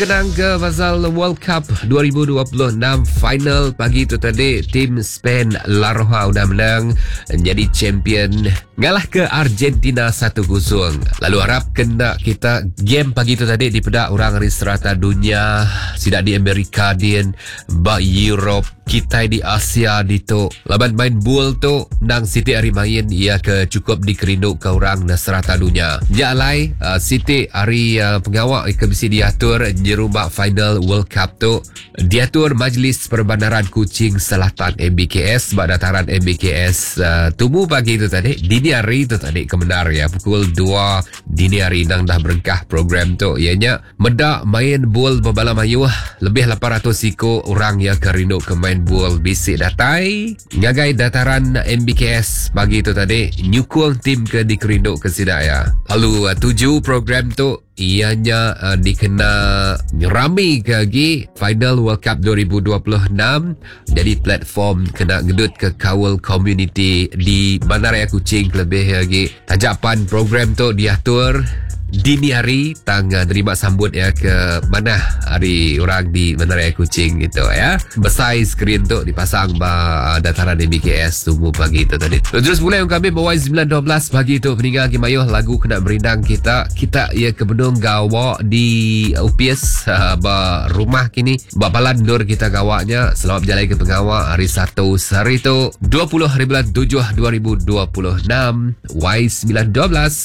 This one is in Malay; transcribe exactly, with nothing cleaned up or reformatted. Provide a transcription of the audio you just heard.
Kenang ke pasal World Cup dua ribu dua puluh enam final pagi tu tadi, tim Spain La Roja sudah menang jadi champion, ngalah ke Argentina satu kosong. Lalu harap kena kita game pagi tu tadi dipedak orang dari serata dunia, sidak di Amerika din, ba Europe, kita di Asia di tu. Laban main bul tu nang Siti hari main ia ke cukup dikerinduk ke orang na serata dunia. Jalai uh, Siti hari uh, pengawal ke bisi diatur jerubak final World Cup tu, diatur Majlis Perbandaran Kuching Selatan M B K S bak dataran M B K S uh, tubuh pagi tu tadi, dini hari tu tadi kebenar ya, pukul dua dini hari nang dah berengkah program tu. Ianya medak main bol berbala mayuh lebih lapan ratus siko orang yang kerinduk ke main bol bisik datai ngagai dataran M B K S pagi tu tadi nyukung tim ke dikerinduk ke sidak ya. Lalu uh, tujuh program tu ianya uh, dikena rami ke lagi final World Cup dua ribu dua puluh enam, jadi platform kena gedut ke kawal community di Bandaraya Kuching lebih lagi. Tajapan program tu diatur dini hari tang uh, terima sambut ya ke mana hari orang di Bandaraya Kuching gitu ya. Besar skrin tu dipasang ba uh, dataran M B K S tunggu pagi tu tadi. Terus mulai kami bawa sembilan dua belas pagi tu peninggal gimayuh lagu kena berindang kita kita ya ke bedung gawa di U P S uh, ba rumah kini ba palan dur kita gawanya selamat berjalan ke pengawa hari satu hari tu dua puluh hari bulan tujuh dua ribu dua puluh enam Y sembilan dua belas.